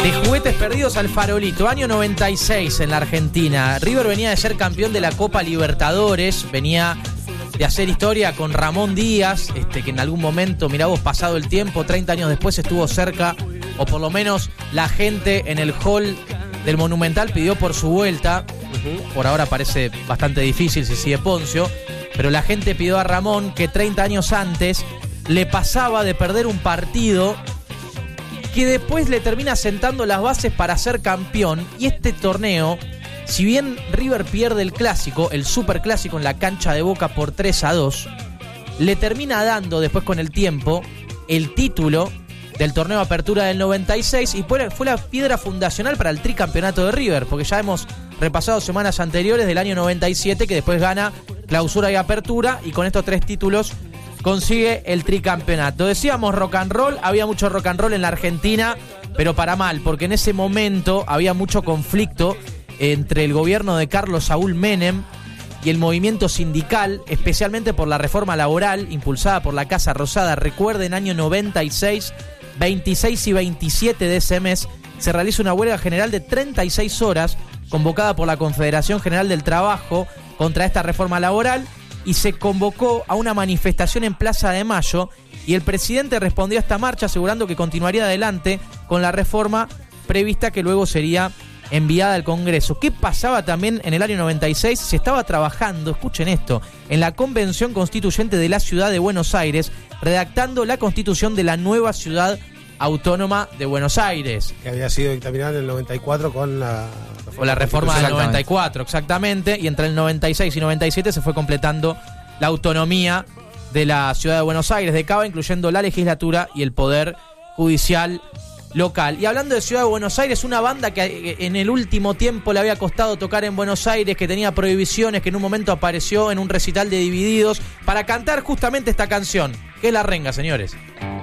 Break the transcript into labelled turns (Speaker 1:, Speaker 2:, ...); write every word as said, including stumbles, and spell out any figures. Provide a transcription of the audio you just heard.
Speaker 1: De juguetes perdidos al farolito, año noventa y seis en la Argentina. River venía de ser campeón de la Copa Libertadores, venía de hacer historia con Ramón Díaz, este, que en algún momento, mirá vos, pasado el tiempo, treinta años después estuvo cerca, o por lo menos la gente en el hall del Monumental pidió por su vuelta. Uh-huh. Por ahora parece bastante difícil si sigue Poncio, pero la gente pidió a Ramón, que treinta años antes le pasaba de perder un partido que después le termina sentando las bases para ser campeón. Y este torneo, si bien River pierde el clásico, el superclásico en la cancha de Boca por tres a dos, le termina dando después con el tiempo el título del torneo de apertura del noventa y seis, y fue la piedra fundacional para el tricampeonato de River, porque ya hemos repasado semanas anteriores del año noventa y siete, que después gana clausura y apertura, y con estos tres títulos consigue el tricampeonato. Decíamos rock and roll, había mucho rock and roll en la Argentina, pero para mal, porque en ese momento había mucho conflicto entre el gobierno de Carlos Saúl Menem y el movimiento sindical, especialmente por la reforma laboral impulsada por la Casa Rosada. Recuerden, año noventa y seis, veintiséis y veintisiete de ese mes, se realiza una huelga general de treinta y seis horas, convocada por la Confederación General del Trabajo contra esta reforma laboral, y se convocó a una manifestación en Plaza de Mayo, y el presidente respondió a esta marcha asegurando que continuaría adelante con la reforma prevista, que luego sería enviada al Congreso. ¿Qué pasaba también en el año noventa y seis? Se estaba trabajando, escuchen esto, en la Convención Constituyente de la Ciudad de Buenos Aires, redactando la constitución de la nueva Ciudad Autónoma de Buenos Aires,
Speaker 2: que había sido dictaminada en el noventa y cuatro con la
Speaker 1: reforma, con la reforma del noventa y cuatro, exactamente, y entre el noventa y seis y noventa y siete se fue completando la autonomía de la Ciudad de Buenos Aires, de Cava, incluyendo la legislatura y el poder judicial local. Y hablando de Ciudad de Buenos Aires, una banda que en el último tiempo le había costado tocar en Buenos Aires, que tenía prohibiciones, que en un momento apareció en un recital de Divididos para cantar justamente esta canción, que es La Renga, señores.